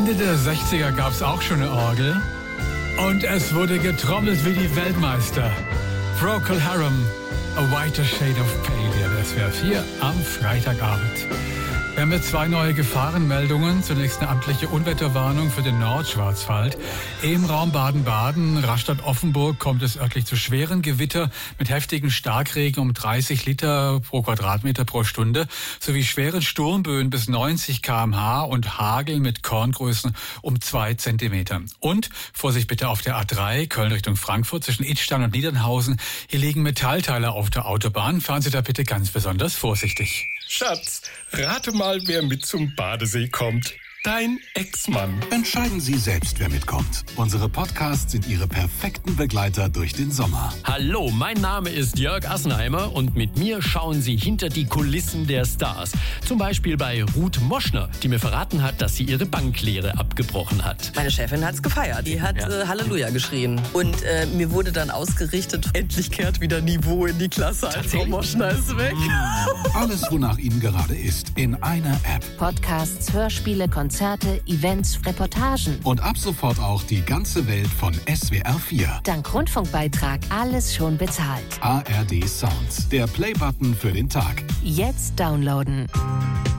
Ende der 60er gab es auch schon eine Orgel. Und es wurde getrommelt wie die Weltmeister. Procol Harum, A Whiter Shade of Pale. Das wäre 4 am Freitagabend. Wir haben jetzt 2 neue Gefahrenmeldungen. Zunächst eine amtliche Unwetterwarnung für den Nordschwarzwald. Im Raum Baden-Baden, Rastatt-Offenburg kommt es örtlich zu schweren Gewitter mit heftigen Starkregen um 30 Liter pro Quadratmeter pro Stunde sowie schweren Sturmböen bis 90 km/h und Hagel mit Korngrößen um 2 Zentimeter. Und Vorsicht bitte auf der A3 Köln Richtung Frankfurt zwischen Idstein und Niedernhausen. Hier liegen Metallteile auf der Autobahn. Fahren Sie da bitte ganz besonders vorsichtig. Schatz, rate mal, wer mit zum Badesee kommt. Dein Ex-Mann. Entscheiden Sie selbst, wer mitkommt. Unsere Podcasts sind Ihre perfekten Begleiter durch den Sommer. Hallo, mein Name ist Jörg Assenheimer und mit mir schauen Sie hinter die Kulissen der Stars. Zum Beispiel bei Ruth Moschner, die mir verraten hat, dass sie ihre Banklehre abgebrochen hat. Meine Chefin hat's gefeiert. Die hat Halleluja geschrien. Und mir wurde dann ausgerichtet, endlich kehrt wieder Niveau in die Klasse. Frau Moschner ist weg. Alles, wonach Ihnen gerade ist, in einer App. Podcasts, Hörspiele, Konzerte, Events, Reportagen. Und ab sofort auch die ganze Welt von SWR 4. Dank Rundfunkbeitrag alles schon bezahlt. ARD Sounds, der Playbutton für den Tag. Jetzt downloaden.